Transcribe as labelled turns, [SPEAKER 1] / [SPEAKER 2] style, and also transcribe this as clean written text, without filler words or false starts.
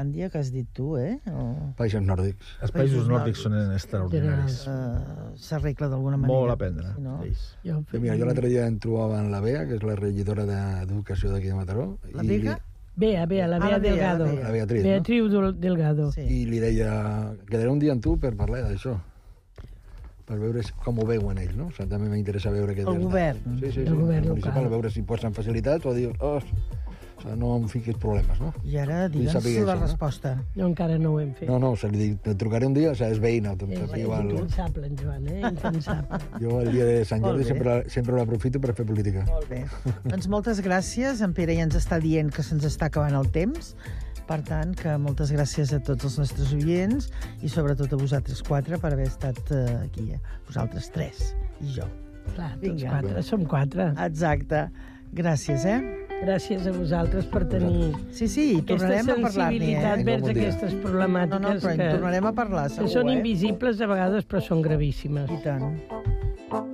[SPEAKER 1] Finlàndia, que has dit tu,
[SPEAKER 2] Països nòrdics.
[SPEAKER 3] Els països nòrdics són extraordinaris.
[SPEAKER 1] S'arregla d'alguna manera.
[SPEAKER 3] Molt a prendre.
[SPEAKER 1] No?
[SPEAKER 2] Mira, jo l'altre dia em trobava en la Bea, que és la regidora d'Educació d'aquí de Mataró.
[SPEAKER 1] La Vega?
[SPEAKER 4] La Bea Delgado.
[SPEAKER 2] La Beatriz,
[SPEAKER 4] Beatriu Delgado.
[SPEAKER 1] Sí.
[SPEAKER 2] I li deia, quedaré un dia amb tu per parlar d'això, per veure com ho veuen ells, no? O sigui, també m'interessa veure què...
[SPEAKER 1] El govern.
[SPEAKER 2] Sí,
[SPEAKER 4] El govern local.
[SPEAKER 2] A veure si posen facilitats o dir, no em fiquis problemes, no?
[SPEAKER 1] I ara digue'ns la resposta.
[SPEAKER 4] Jo encara no ho hem fet.
[SPEAKER 2] No, se li dic, et trucaré un dia, o sigui, és veïna.
[SPEAKER 4] És impensable, en Joan, impensable.
[SPEAKER 2] Jo el dia de Sant Jordi sempre l'aprofito per fer política.
[SPEAKER 1] Molt bé. Doncs moltes gràcies. En Pere ja ens està dient que se'ns està acabant el temps. Per tant, que moltes gràcies a tots els nostres oients i sobretot a vosaltres 4 per haver estat aquí. Vosaltres 3 i jo.
[SPEAKER 4] Clar, tots 4, som 4.
[SPEAKER 1] Exacte. Gràcies,
[SPEAKER 4] Gràcies a vosaltres per tenir
[SPEAKER 1] i tornarem a parlar-ne.
[SPEAKER 4] Aquesta sensibilitat vers aquestes problemàtiques
[SPEAKER 1] però en tornarem a parlar, segur.
[SPEAKER 4] Que són invisibles a vegades, però són gravíssimes.
[SPEAKER 1] I tant.